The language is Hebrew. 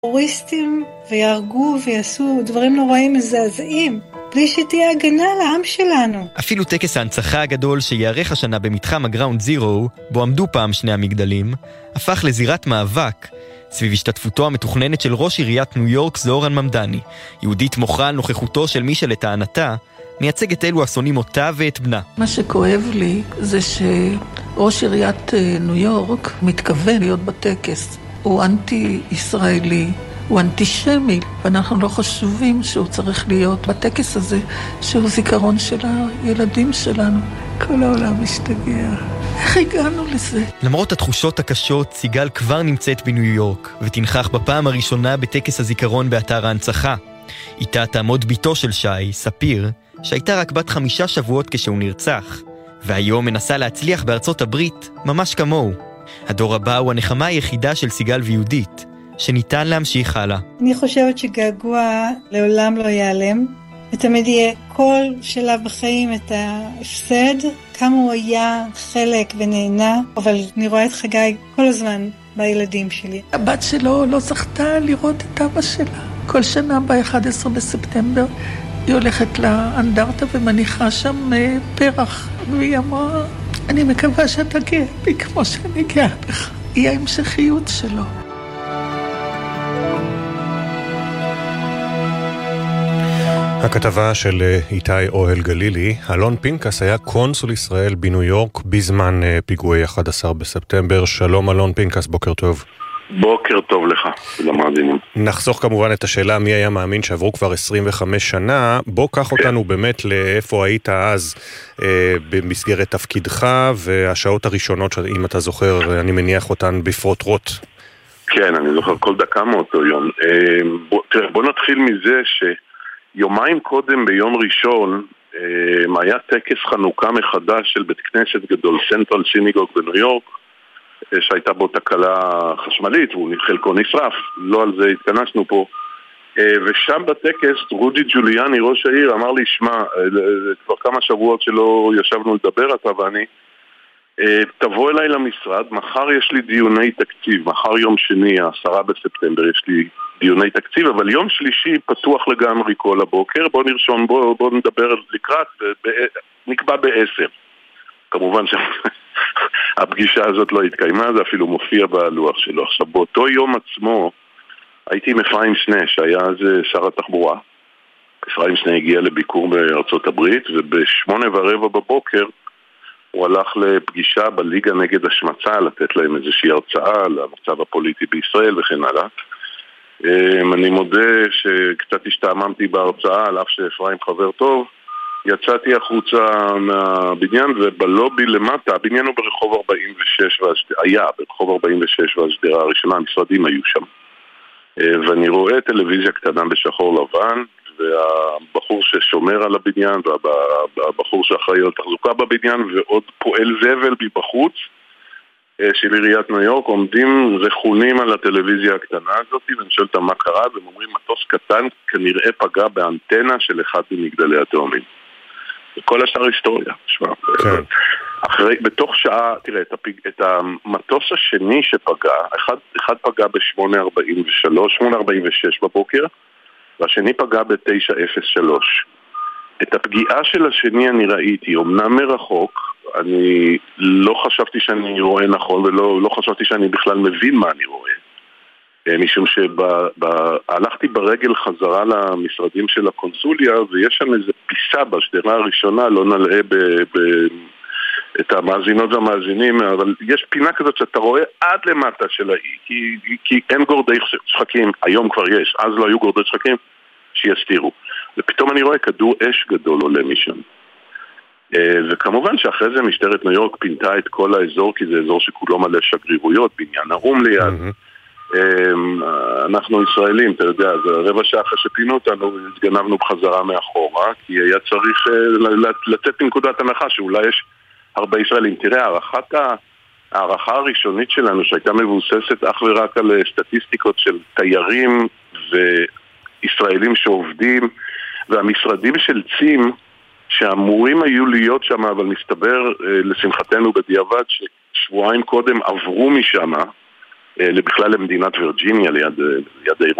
טרוריסטים ויהרגו ויעשו דברים נוראים מזעזעים, בלי שתהיה הגנה לעם שלנו. אפילו טקס ההנצחה הגדול שיערך השנה במתחם הגראונד זירו, בו עמדו פעם שני המגדלים, הפך לזירת מאבק, סביב השתתפותו המתוכננת של ראש עיריית ניו יורק זוהרן ממדני. יהודית מוחה על נוכחותו של מי שלטענתה מייצג את אלו השונאים אותה ואת בנה. מה שכואב לי זה שראש עיריית ניו יורק מתכוון להיות בטקס. הוא אנטי-ישראלי, הוא אנטישמי, ואנחנו לא חשובים שהוא צריך להיות בטקס הזה, שהוא זיכרון של הילדים שלנו. כל העולם משתגע. איך הגענו לזה? למרות התחושות הקשות, סיגל כבר נמצאת בניו יורק, ותנכח בפעם הראשונה בטקס הזיכרון באתר ההנצחה. איתה תעמוד ביתו של שי, ספיר, שהייתה רק בת 5 שבועות כשהוא נרצח, והיום מנסה להצליח בארצות הברית, ממש כמוהו. הדור הבא הוא הנחמה היחידה של סיגל ויהודית, שניתן להמשיך הלאה. אני חושבת שגעגוע לעולם לא ייעלם, ותמיד יהיה כל שלב בחיים את ההפסד, כמה הוא היה חלק ונהנה, אבל אני רואה את חגי כל הזמן בילדים שלי. הבת שלו לא זכתה לראות את אבא שלה. כל שנה ב-11 בספטמבר היא הולכת לאנדרטה ומניחה שם פרח, והיא אמרה, אני מקווה שאתה גאה בי כמו שאני גאה בך. היא ההמשכיות שלו. הכתבה של איתי אוהל גלילי. אלון פינקס היה קונסול ישראל בניו יורק בזמן פיגועי 11 בספטמבר. שלום אלון פינקס, בוקר טוב. בוקר טוב לך, למאזינים. נחסוך כמובן את השאלה מי היה מאמין שעברו כבר 25 שנה. בוא קח אותנו באמת לאיפה היית אז במסגרת תפקידך, והשעות הראשונות, אם אתה זוכר, אני מניח אותן בפרוטרוט. כן, אני זוכר כל דקה מאותו יום. בוא נתחיל מזה שיומיים קודם ביום ראשון היה טקס חנוכה מחדש של בית כנסת גדול, סנטרל סיניגוג בניו יורק, שהייתה בו תקלה חשמלית, והוא חלקו נשרף, לא על זה התכנסנו פה. ושם בטקס, רודי ג'וליאני, ראש העיר, אמר לי, שמע, כבר כמה שבועות שלא ישבנו לדבר, אתה ואני, תבוא אליי למשרד, מחר יש לי דיוני תקציב, מחר יום שני, 10 בספטמבר, יש לי דיוני תקציב, אבל יום שלישי פתוח לגמרי כל הבוקר, בוא נרשום, בוא נדבר לקראת, נקבע ב10. כמובן שהפגישה הזאת לא התקיימה, זה אפילו מופיע בלוח שלו. עכשיו, באותו יום עצמו, הייתי עם אפרים סנה, שהיה אז שר התחבורה. אפרים סנה הגיע לביקור בארצות הברית, וב8:15 בבוקר, הוא הלך לפגישה בליגה נגד השמצה, לתת להם איזושהי הרצאה למצב הפוליטי בישראל וכן הלאה. אני מודה שקצת השתעממתי בהרצאה, על אף שאפרים חבר טוב, יצאתי החוצה מהבניין, ובלובי למטה, הבניין הוא ברחוב 46, היה ברחוב 46 והשדרה הראשונה, המשרדים היו שם. ואני רואה טלוויזיה קטנה בשחור לבן, והבחור ששומר על הבניין, והבחור שאחראי על תחזוקה בבניין, ועוד פועל זבל בחוץ של עיריית ניו יורק, עומדים רכונים על הטלוויזיה הקטנה הזאת, ואני שואל אותם מה קרה, והם אומרים, מטוס קטן כנראה פגע באנטנה של אחד ממגדלי התאומים. וכל השאר היסטוריה, שמע. אחרי, בתוך שעה, תראה, את המטוס השני שפגע, אחד פגע ב-8:43, 8:46 בבוקר, והשני פגע ב-9:03. את הפגיעה של השני אני ראיתי, אמנם מרחוק, אני לא חשבתי שאני רואה נכון, ולא חשבתי שאני בכלל מבין מה אני רואה. משום שהלכתי ברגל חזרה למשרדים של הקונסוליה, ויש שם איזה פיסה בשדרה הראשונה, לא נלאה את המאזינות והמאזינים, אבל יש פינה כזאת שאתה רואה עד למטה של האי, כי אין גורדי שחקים, היום כבר יש, אז לא היו גורדי שחקים שיסתירו. ופתאום אני רואה כדור אש גדול עולה משם. וכמובן שאחרי זה משטרת ניו יורק פינתה את כל האזור, כי זה אזור שכולו מלא שגרירויות, בניין האום ליד. אנחנו ישראלים, אתה יודע, זה רבע שעה אחרי שפינו אותנו, התגנבנו בחזרה מאחורה, כי היה צריך לצאת מנקודת הנחה שאולי יש הרבה ישראלים. תראה, הערכה הראשונית שלנו שהייתה מבוססת אך ורק על סטטיסטיקות של תיירים וישראלים שעובדים, והמשרדים של צים שאמורים היו להיות שם, אבל מסתבר לשמחתנו בדיעבד ששבועיים קודם עברו משם בכלל למדינת וירג'יניה ליד האירוע